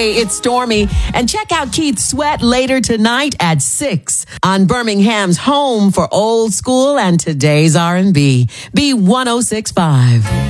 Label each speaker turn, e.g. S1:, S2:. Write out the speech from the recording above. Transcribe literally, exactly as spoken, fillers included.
S1: Hey, it's Stormy. And check out Keith Sweat later tonight at six on Birmingham's home for old school and today's R and B. B one oh six point five.